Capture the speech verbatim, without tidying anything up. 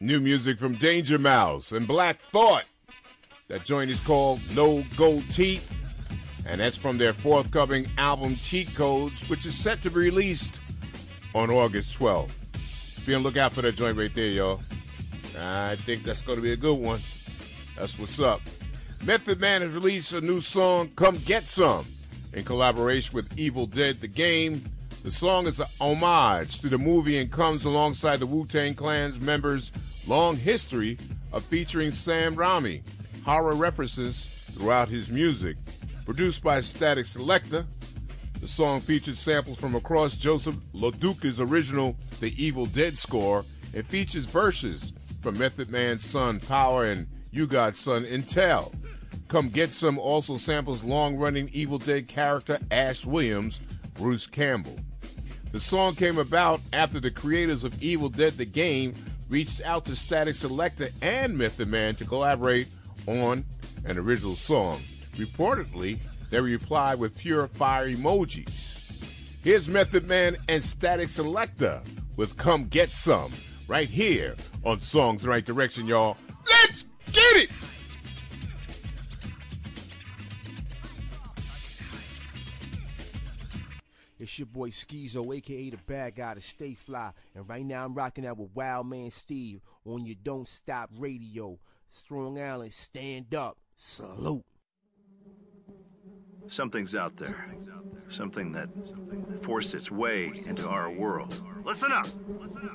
New music from Danger Mouse and Black Thought. That joint is called No Gold Teeth, and that's from their forthcoming album Cheat Codes, which is set to be released on August twelfth. Be on the lookout for that joint right there, y'all. I think that's going to be a good one. That's what's up. Method Man has released a new song, Come Get Some, in collaboration with Evil Dead the Game. The song is an homage to the movie and comes alongside the Wu-Tang Clan's members' long history of featuring Sam Raimi. Horror references throughout his music. Produced by Static Selector, the song features samples from across Joseph LaDuca's original The Evil Dead score. It features verses from Method Man's son Power and U-God's son Intel. Come Get Some also samples long-running Evil Dead character Ash Williams, Bruce Campbell. The song came about after the creators of Evil Dead the Game reached out to Static Selector and Method Man to collaborate on an original song. Reportedly, they replied with pure fire emojis. Here's Method Man and Static Selector with Come Get Some right here on Songs in the Right Direction, y'all. Let's get it! It's your boy Skeezo, a k a the bad guy to stay fly. And right now I'm rocking out with Wild Man Steve on your Don't Stop Radio. Strong Island, stand up. Salute. Something's out there. Something that forced its way into our world. Listen up! Listen up!